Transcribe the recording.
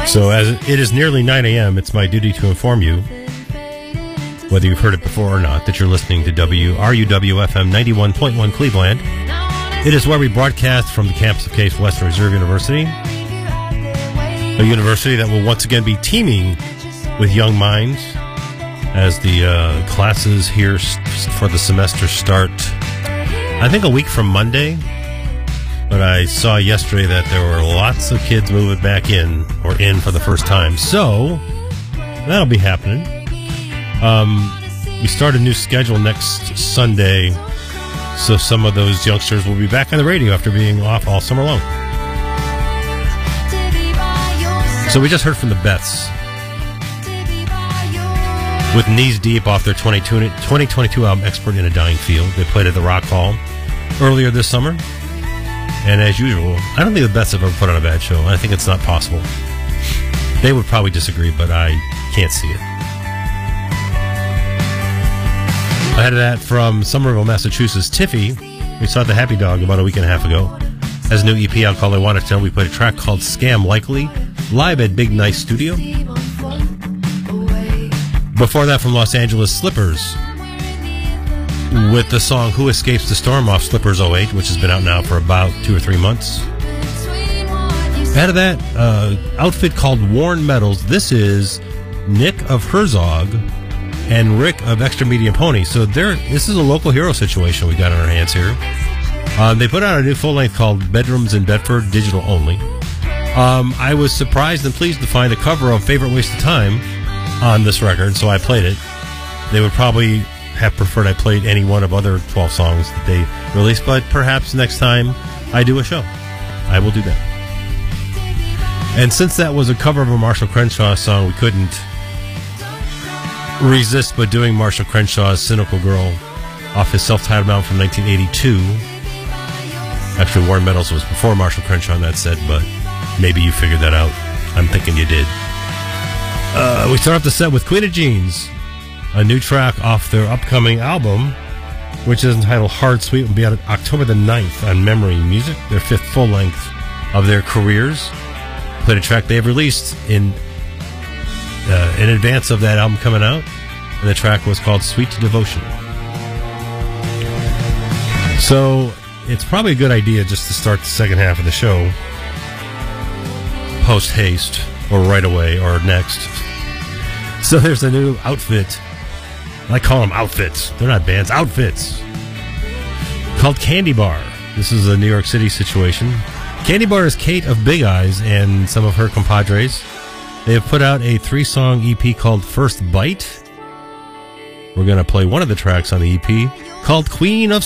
So as it is nearly 9 a.m., it's my duty to inform you, whether you've heard it before or not, that you're listening to WRUW-FM 91.1 Cleveland. It is where we broadcast from the campus of Case Western Reserve University, a university that will once again be teeming with young minds as the classes here for the semester start, I think a week from Monday. But I saw yesterday that there were lots of kids moving back in, or in for the first time. So, that'll be happening. We start a new schedule next Sunday, so some of those youngsters will be back on the radio after being off all summer long. So we just heard from the Beths with Knees Deep off their 2022 album, Expert in a Dying Field. They played at the Rock Hall earlier this summer. And as usual, I don't think the Beths have ever put on a bad show. I think it's not possible. They would probably disagree, but I can't see it. Ahead of that, from Somerville, Massachusetts, Tiffy. We saw the Happy Dog about a week and a half ago. Has a new EP out called I Want to Know. We played a track called Scam Likely, live at Big Nice Studio. Before that, from Los Angeles, Slippers, with the song Who Escapes the Storm off Slippers 08, which has been out now for about 2 or 3 months. Ahead of that, outfit called Worn Metals. This is Nick of Herzog and Rick of Extra Medium Pony. So this is a local hero situation we got on our hands here. They put out a new full-length called Bedrooms in Bedford, digital only. I was surprised and pleased to find a cover of Favorite Waste of Time on this record, so I played it. They would probably have preferred I played any one of other 12 songs that they released, but perhaps next time I do a show, I will do that. And since that was a cover of a Marshall Crenshaw song, we couldn't resist but doing Marshall Crenshaw's Cynical Girl off his self-titled album from 1982. Actually, Worn Metals was before Marshall Crenshaw, that said, but maybe you figured that out. I'm thinking you did. We start off the set with Queen of Jeans, a new track off their upcoming album, which is entitled Hard Sweet, will be out October the 9th on Memory Music, their 5th full length of their careers. Played a track they have released in advance of that album coming out, and the track was called Sweet Devotion. So it's probably a good idea just to start the second half of the show post haste, or right away, or next. So there's a new outfit. I call them outfits. They're not bands, outfits. Called Candy Bar. This is a New York City situation. Candy Bar is Kate of Big Eyes and some of her compadres. They have put out a 3-song EP called First Bite. We're going to play one of the tracks on the EP called Queen of